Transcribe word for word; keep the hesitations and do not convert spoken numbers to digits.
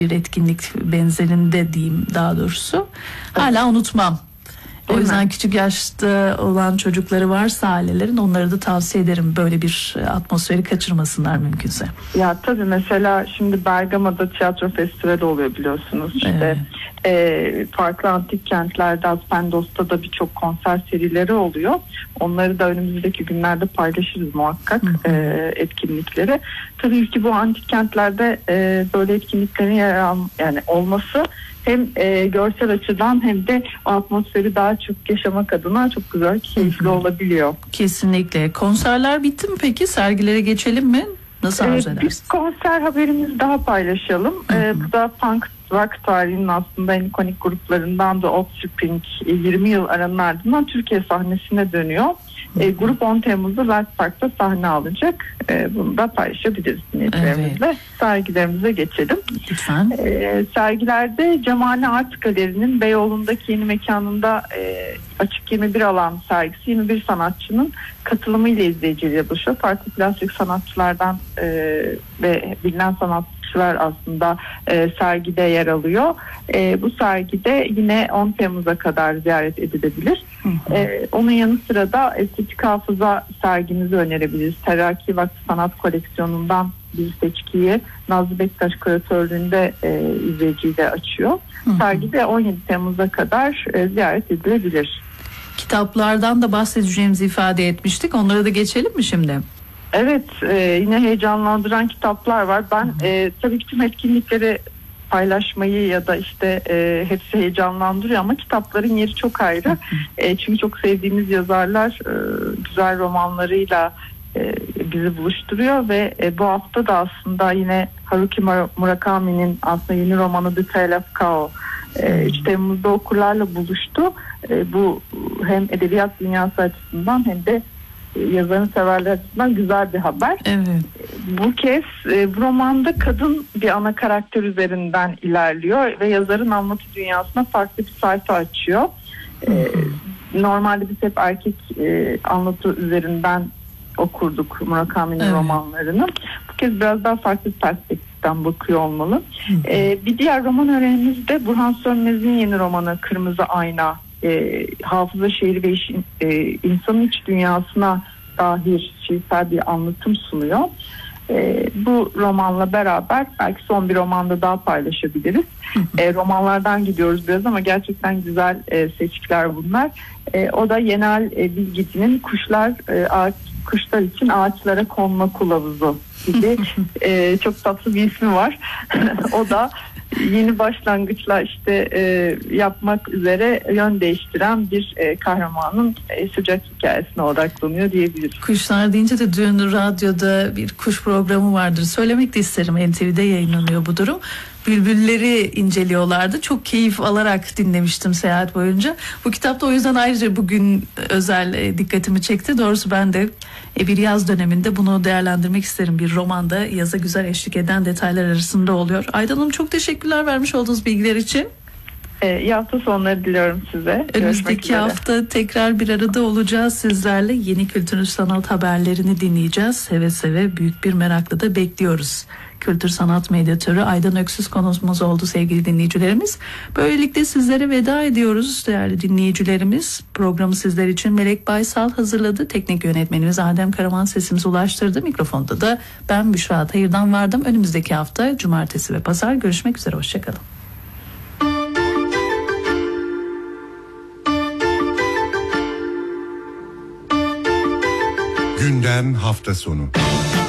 bir etkinlik benzerinde diyeyim daha doğrusu. Hala unutmam. O yüzden küçük yaşta olan çocukları varsa ailelerin, onları da tavsiye ederim, böyle bir atmosferi kaçırmasınlar mümkünse. Ya tabii mesela şimdi Bergama'da tiyatro festivali oluyor biliyorsunuz. İşte Evet. e, farklı antik kentlerde, Aspendos'ta da birçok konser serileri oluyor. Onları da önümüzdeki günlerde paylaşırız muhakkak, e, etkinlikleri. Tabii ki bu antik kentlerde e, böyle etkinliklerin yer al, yani olması hem e, görsel açıdan hem de atmosferi daha çok yaşamak adına çok güzel, keyifli olabiliyor. Kesinlikle. Konserler bitti mi peki? Sergilere geçelim mi? Nasıl arzu Evet, edersin? bir konser haberimiz daha paylaşalım. Ee, bu da punk rock tarihinin aslında en ikonik gruplarından da Offspring yirmi yıl aranın ardından Türkiye sahnesine dönüyor. E, grup on Temmuz'da Light Park'ta sahne alacak. E, bunu da paylaşabiliriz dinleyicilerimizle. Evet. Sergilerimize geçelim. Lütfen. E, sergilerde Cemali Art Galeri'nin Beyoğlu'ndaki yeni mekanında e, açık yirmi bir alan sergisi yirmi bir sanatçının katılımıyla izleyiciyle buluşuyor. Farklı plastik sanatçılardan e, ve bilinen sanatçılar aslında e, sergide yer alıyor. E, bu sergide yine on Temmuz'a kadar ziyaret edilebilir. Hı hı. E, onun yanı sıra da estetik hafıza sergimizi önerebiliriz. Teraki Vakfı Sanat Koleksiyonu'ndan bir seçkiyi Nazlı Bektaş kuratörlüğünde e, izleyiciyle açıyor. Hı hı. Sergide on yedi Temmuz'a kadar e, ziyaret edilebilir. Kitaplardan da bahsedeceğimizi ifade etmiştik. Onlara da geçelim mi şimdi? Evet, e, yine heyecanlandıran kitaplar var. Ben e, tabii ki tüm etkinlikleri paylaşmayı ya da işte e, hepsi heyecanlandırıyor ama kitapların yeri çok ayrı. E, çünkü çok sevdiğimiz yazarlar e, güzel romanlarıyla e, bizi buluşturuyor ve e, bu hafta da aslında yine Haruki Murakami'nin aslında yeni romanı The Tale of Kao e, üç Temmuz'da okurlarla buluştu. E, bu hem edebiyat dünyası açısından hem de yazarın severler açısından güzel bir haber. Evet. Bu kez e, bu romanda kadın bir ana karakter üzerinden ilerliyor ve yazarın anlatı dünyasına farklı bir sayfa açıyor. E, normalde biz hep erkek e, anlatı üzerinden okurduk Murakami'nin evet. romanlarını. Bu kez biraz daha farklı bir perspektiften bakıyor olmalı. E, bir diğer roman öğrenimiz de Burhan Sönmez'in yeni romanı Kırmızı Ayna. E, hafıza şehri ve iş, e, insanın iç dünyasına dair şiirsel bir anlatım sunuyor. E, bu romanla beraber belki son bir romanda daha paylaşabiliriz. E, romanlardan gidiyoruz biraz ama gerçekten güzel e, seçkiler bunlar. E, o da Yenal e, Bilgici'nin Kuşlar e, ağaç, Kuşlar için Ağaçlara Konma Kılavuzu gibi e, çok tatlı bir ismi var. O da yeni başlangıçlar işte e, yapmak üzere yön değiştiren bir e, kahramanın e, sıcak hikayesine odaklanıyor diyebiliriz. Kuşlar deyince de dün radyoda bir kuş programı vardır. Söylemek de isterim, N T V'de yayınlanıyor bu durum. Bülbülleri inceliyorlardı. Çok keyif alarak dinlemiştim seyahat boyunca. Bu kitapta o yüzden ayrıca bugün özel e, dikkatimi çekti. Doğrusu ben de e, bir yaz döneminde bunu değerlendirmek isterim. Bir romanda yaza güzel eşlik eden detaylar arasında oluyor. Aydan Hanım, çok teşekkürler vermiş olduğunuz bilgiler için. E, iyi hafta sonları diliyorum size. Önümüzdeki hafta tekrar bir arada olacağız sizlerle. Yeni kültür sanat haberlerini dinleyeceğiz. Seve seve, büyük bir merakla da bekliyoruz. Kültür sanat medyatörü Aydan Öksüz konuğumuz oldu sevgili dinleyicilerimiz. Böylelikle sizlere veda ediyoruz değerli dinleyicilerimiz. Programı sizler için Melek Baysal hazırladı. Teknik yönetmenimiz Adem Karaman sesimizi ulaştırdı. Mikrofonda da ben Büşra Hayır'dan vardım. Önümüzdeki hafta cumartesi ve pazar görüşmek üzere. Hoşçakalın. Gündem hafta sonu.